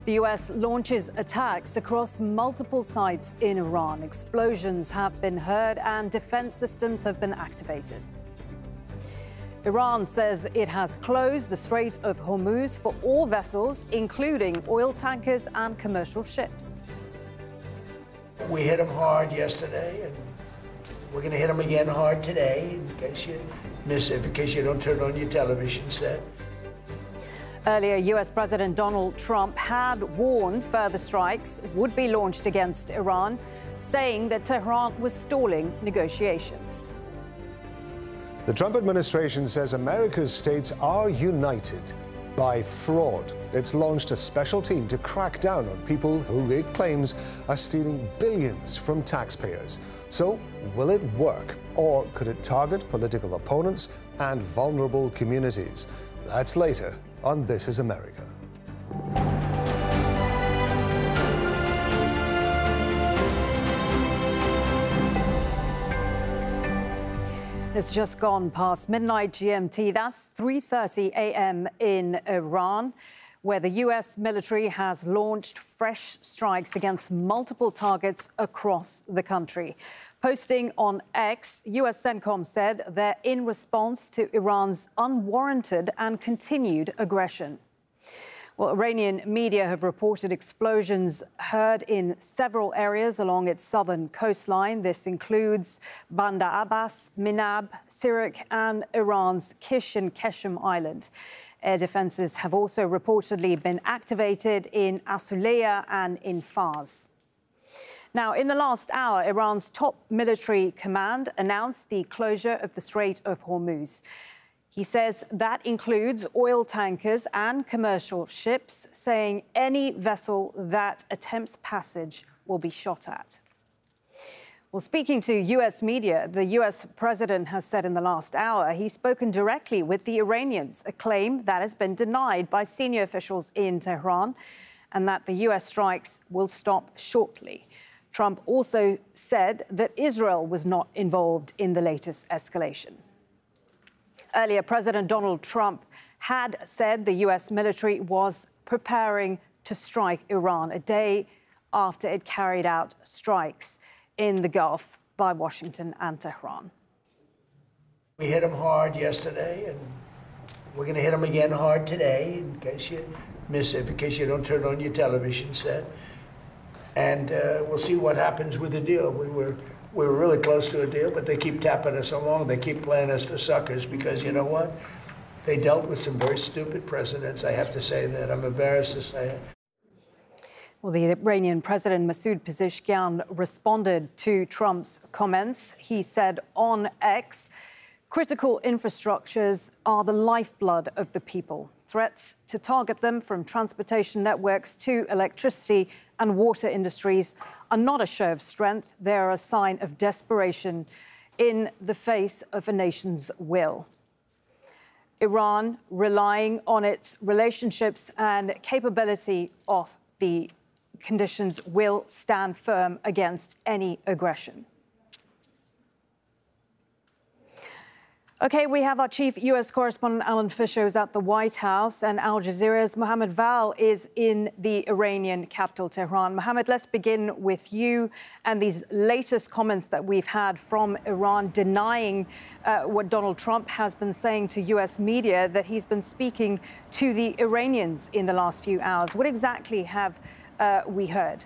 The U.S. launches attacks across multiple sites in Iran. Explosions have been heard and defense systems have been activated. Iran says it has closed the Strait of Hormuz for all vessels, including oil tankers and commercial ships. We hit them hard yesterday, and we're going to hit them again hard today, in case you miss it, in case you don't turn on your television set. Earlier, U.S. President Donald Trump had warned further strikes would be launched against Iran, saying that Tehran was stalling negotiations. The Trump administration says America's states are united by fraud. It's launched a special team to crack down on people who it claims are stealing billions from taxpayers. So, will it work? Or could it target political opponents and vulnerable communities? That's later on This Is America. It's just gone past midnight GMT. That's 3:30 a.m. in Iran, where the U.S. military has launched fresh strikes against multiple targets across the country. Posting on X, U.S. CENTCOM said they're in response to Iran's unwarranted and continued aggression. Well, Iranian media have reported explosions heard in several areas along its southern coastline. This includes Bandar Abbas, Minab, Sirak, and Iran's Kish and Keshem Island. Air defences have also reportedly been activated in Asuleya and in Fars. Now, in the last hour, Iran's top military command announced the closure of the Strait of Hormuz. He says that includes oil tankers and commercial ships, saying any vessel that attempts passage will be shot at. Well, speaking to U.S. media, the U.S. president has said in the last hour he's spoken directly with the Iranians, a claim that has been denied by senior officials in Tehran, and that the U.S. strikes will stop shortly. Trump also said that Israel was not involved in the latest escalation. Earlier, President Donald Trump had said the U.S. military was preparing to strike Iran a day after it carried out strikes in the Gulf by Washington and Tehran. We hit them hard yesterday, and we're going to hit them again hard today, in case you miss it, in case you don't turn on your television set. And we'll see what happens with the deal. We were really close to a deal, but they keep tapping us along. They keep playing us for suckers because, you know what? They dealt with some very stupid precedents. I have to say that. I'm embarrassed to say it. Well, the Iranian President Masoud Pezeshkian responded to Trump's comments. He said on X, critical infrastructures are the lifeblood of the people. Threats to target them, from transportation networks to electricity and water industries, are not a show of strength. They are a sign of desperation in the face of a nation's will. Iran, relying on its relationships and capability of the conditions, will stand firm against any aggression. OK, we have our chief U.S. correspondent, Alan Fisher, who's at the White House, and Al Jazeera's Mohammed Val is in the Iranian capital, Tehran. Mohammed, let's begin with you and these latest comments that we've had from Iran denying what Donald Trump has been saying to U.S. media, that he's been speaking to the Iranians in the last few hours. What exactly have we heard?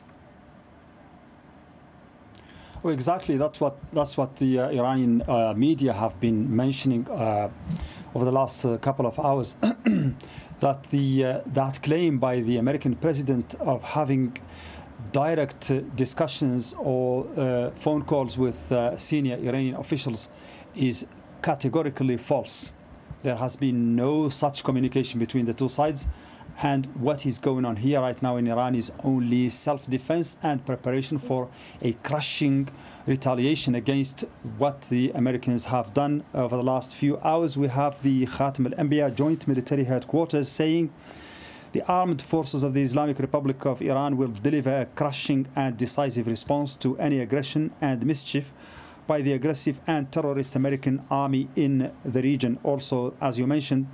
Well, exactly. That's what the Iranian media have been mentioning over the last couple of hours. That that claim by the American president of having direct discussions or phone calls with senior Iranian officials is categorically false. There has been no such communication between the two sides. And what is going on here right now in Iran is only self-defense and preparation for a crushing retaliation against what the Americans have done over the last few hours. We have the Khatam al-Anbiya Joint Military Headquarters saying the armed forces of the Islamic Republic of Iran will deliver a crushing and decisive response to any aggression and mischief by the aggressive and terrorist American army in the region. Also, as you mentioned,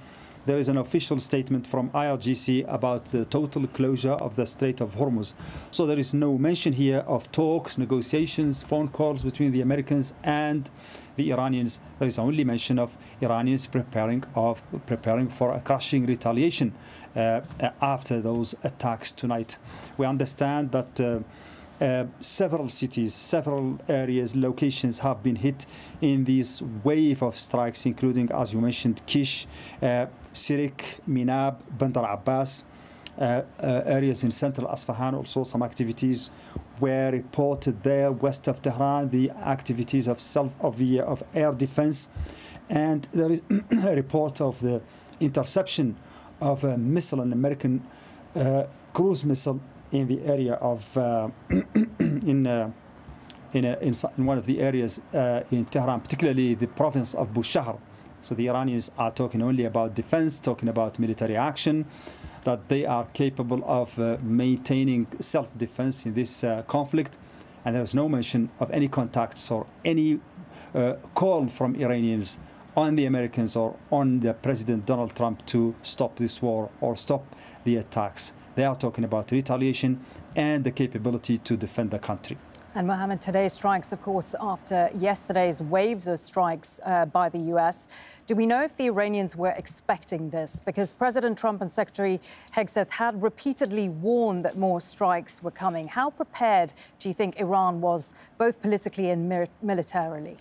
there is an official statement from IRGC about the total closure of the Strait of Hormuz. So there is no mention here of talks, negotiations, phone calls between the Americans and the Iranians. There is only mention of Iranians preparing for a crushing retaliation after those attacks tonight. We understand that several cities, several areas, locations have been hit in this wave of strikes, including, as you mentioned, Kish, Sirik, Minab, Bandar Abbas, areas in central Asfahan. Also, some activities were reported there west of Tehran, the activities of air defense, and there is a report of the interception of a missile, an American cruise missile, in the area of in one of the areas in Tehran, particularly the province of Bushehr. So the Iranians are talking only about defense, talking about military action, that they are capable of maintaining self-defense in this conflict, and there is no mention of any contacts or any call from Iranians on the Americans or on the President Donald Trump to stop this war or stop the attacks. They are talking about retaliation and the capability to defend the country. And Mohammed, today's strikes, of course, after yesterday's waves of strikes by the US. Do we know if the Iranians were expecting this? Because President Trump and Secretary Hegseth had repeatedly warned that more strikes were coming. How prepared do you think Iran was, both politically and militarily?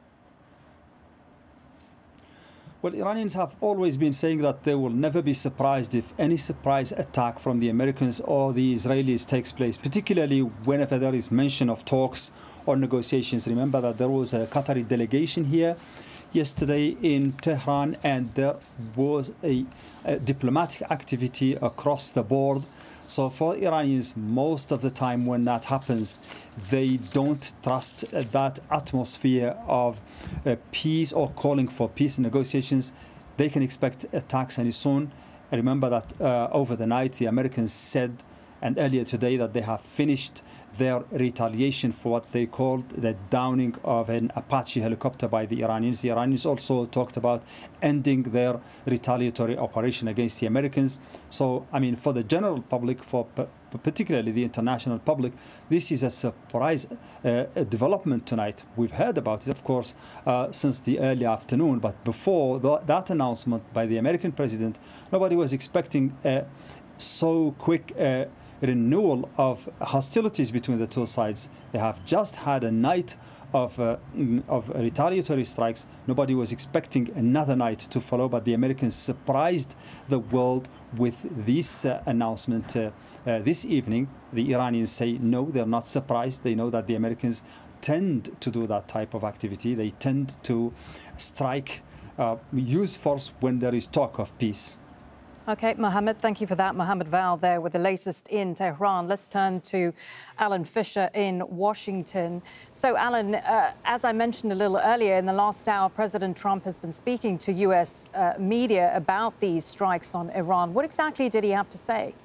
Well, Iranians have always been saying that they will never be surprised if any surprise attack from the Americans or the Israelis takes place, particularly whenever there is mention of talks or negotiations. Remember that there was a Qatari delegation here yesterday in Tehran, and there was a diplomatic activity across the board. So for Iranians, most of the time when that happens, they don't trust that atmosphere of peace or calling for peace and negotiations. They can expect attacks any soon. I remember that over the night, the Americans said, and earlier today, that they have finished their retaliation for what they called the downing of an Apache helicopter by the Iranians. The Iranians also talked about ending their retaliatory operation against the Americans. So, I mean, for the general public, for particularly the international public, this is a surprise development tonight. We've heard about it, of course, since the early afternoon, but before that announcement by the American president, nobody was expecting so quick renewal of hostilities between the two sides. They have just had a night of retaliatory strikes. Nobody was expecting another night to follow, but the Americans surprised the world with this announcement this evening. The Iranians say no, they're not surprised. They know that the Americans tend to do that type of activity. They tend to strike, use force when there is talk of peace. OK, Mohammed, thank you for that. Mohammed Val there with the latest in Tehran. Let's turn to Alan Fisher in Washington. So, Alan, as I mentioned a little earlier, in the last hour, President Trump has been speaking to US media about these strikes on Iran. What exactly did he have to say?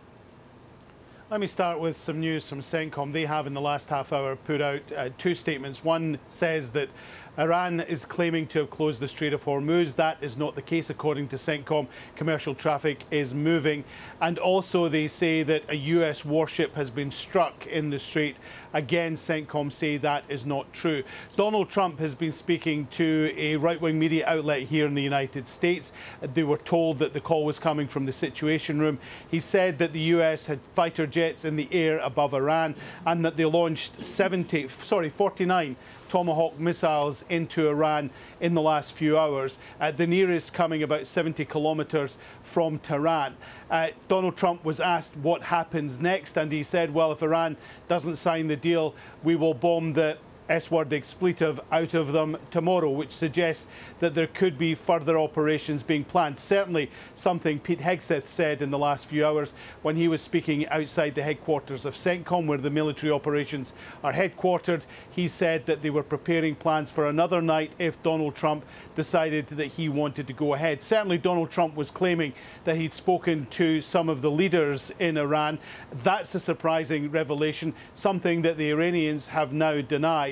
Let me start with some news from CENTCOM. They have, in the last half hour, put out two statements. One says that Iran is claiming to have closed the Strait of Hormuz. That is not the case, according to CENTCOM. Commercial traffic is moving. And also they say that a US warship has been struck in the strait. Again, CENTCOM say that is not true. Donald Trump has been speaking to a right-wing media outlet here in the United States. They were told that the call was coming from the Situation Room. He said that the US had fighter jets in the air above Iran and that they launched 49 Tomahawk missiles into Iran in the last few hours, the nearest coming about 70 kilometres from Tehran. Donald Trump was asked what happens next, and he said, well, if Iran doesn't sign the deal, we will bomb the S-word expletive out of them tomorrow, which suggests that there could be further operations being planned. Certainly something Pete Hegseth said in the last few hours when he was speaking outside the headquarters of CENTCOM, where the military operations are headquartered. He said that they were preparing plans for another night if Donald Trump decided that he wanted to go ahead. Certainly Donald Trump was claiming that he'd spoken to some of the leaders in Iran. That's a surprising revelation, something that the Iranians have now denied.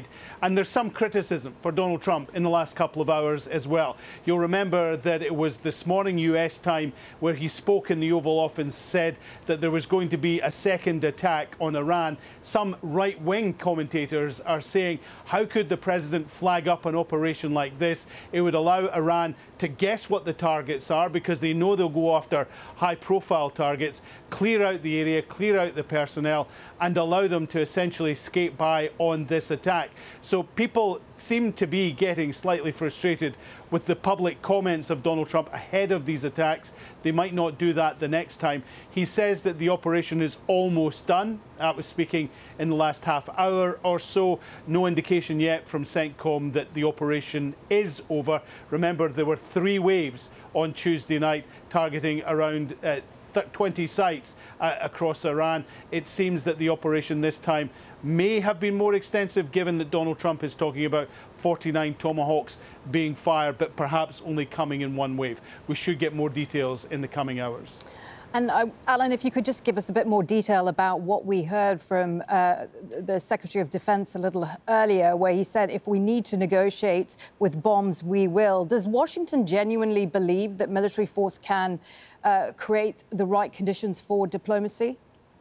side. And there's some criticism for Donald Trump in the last couple of hours as well. You'll remember that it was this morning US time where he spoke in the Oval Office and said that there was going to be a second attack on Iran. Some right-wing commentators are saying, how could the president flag up an operation like this? It would allow Iran to guess what the targets are because they know they'll go after high-profile targets, clear out the area, clear out the personnel, and allow them to essentially skate by on this attack. So people seem to be getting slightly frustrated with the public comments of Donald Trump ahead of these attacks. They might not do that the next time. He says that the operation is almost done. That was speaking in the last half hour or so. No indication yet from CENTCOM that the operation is over. Remember, there were 3 waves on Tuesday night targeting around 20 sites across Iran. It seems that the operation this time may have been more extensive, given that Donald Trump is talking about 49 Tomahawks being fired, but perhaps only coming in one wave. We should get more details in the coming hours. And Alan, if you could just give us a bit more detail about what we heard from the Secretary of Defense a little earlier, where he said, if we need to negotiate with bombs, we will. Does Washington genuinely believe that military force can create the right conditions for diplomacy?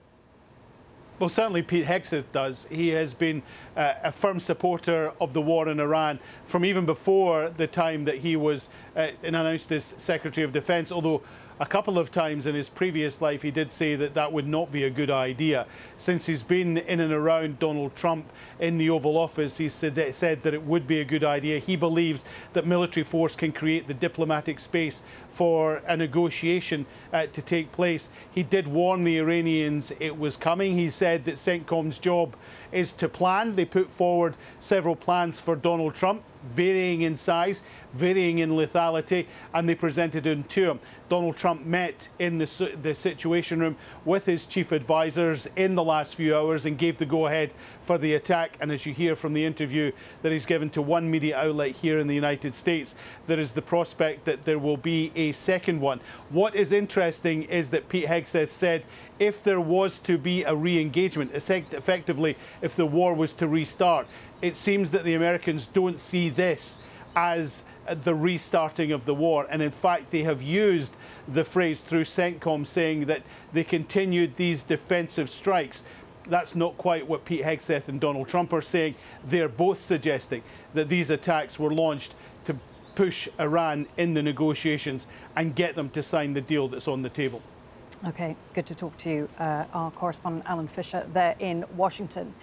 Well, certainly Pete Hegseth does. He has been a firm supporter of the war in Iran from even before the time that he was announced as Secretary of Defense, although a couple of times in his previous life he did say that that would not be a good idea. Since he's been in and around Donald Trump in the Oval Office, he said that it would be a good idea. He believes that military force can create the diplomatic space for a negotiation to take place. He did warn the Iranians it was coming. He said that CENTCOM's job is to plan. They put forward several plans for Donald Trump, varying in size, varying in lethality, and they presented them to him. Donald Trump met in the Situation Room with his chief advisors in the last few hours and gave the go-ahead for the attack. And as you hear from the interview that he's given to one media outlet here in the United States, there is the prospect that there will be a second one. What is interesting is that Pete Hegseth said if there was to be a re-engagement, effectively if the war was to restart, it seems that the Americans don't see this as the restarting of the war. And in fact, they have used the phrase through CENTCOM saying that they continued these defensive strikes. That's not quite what Pete Hegseth and Donald Trump are saying. They're both suggesting that these attacks were launched to push Iran in the negotiations and get them to sign the deal that's on the table. OK, good to talk to you, our correspondent Alan Fisher there in Washington.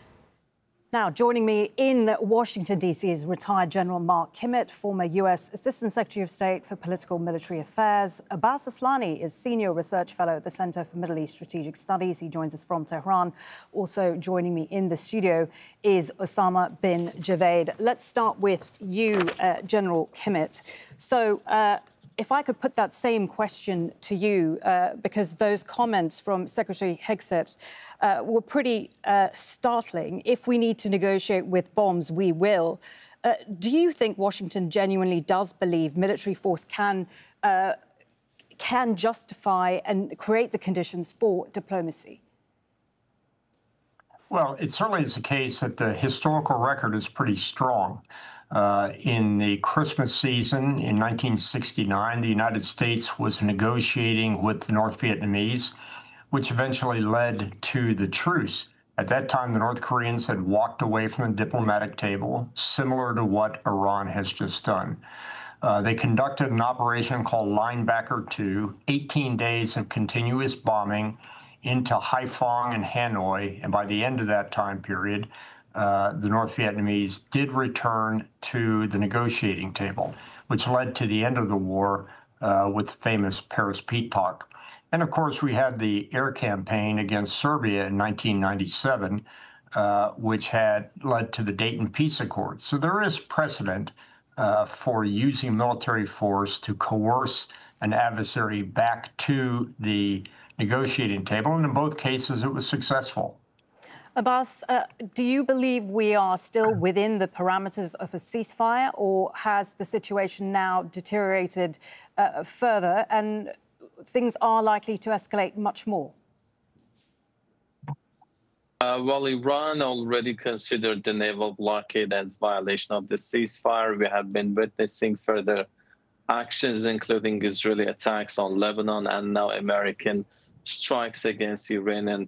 Now, joining me in Washington, D.C. is retired General Mark Kimmitt, former U.S. Assistant Secretary of State for Political Military Affairs. Abbas Aslani is Senior Research Fellow at the Center for Middle East Strategic Studies. He joins us from Tehran. Also joining me in the studio is Osama bin Javaid. Let's start with you, General Kimmitt. So, if I could put that same question to you, because those comments from Secretary Hegseth were pretty startling. If we need to negotiate with bombs, we will. Do you think Washington genuinely does believe military force can justify and create the conditions for diplomacy? Well, it certainly is the case that the historical record is pretty strong. In the Christmas season in 1969, the United States was negotiating with the North Vietnamese, which eventually led to the truce. At that time, the North Koreans had walked away from the diplomatic table, similar to what Iran has just done. They conducted an operation called Linebacker 2, 18 days of continuous bombing into Haiphong and Hanoi, and by the end of that time period, the North Vietnamese did return to the negotiating table, which led to the end of the war with the famous Paris Peace Talk. And of course, we had the air campaign against Serbia in 1997, which had led to the Dayton Peace Accords. So there is precedent for using military force to coerce an adversary back to the negotiating table. And in both cases, it was successful. Abbas, do you believe we are still within the parameters of a ceasefire, or has the situation now deteriorated further and things are likely to escalate much more? Well, Iran already considered the naval blockade as violation of the ceasefire. We have been witnessing further actions, including Israeli attacks on Lebanon and now American strikes against Iranian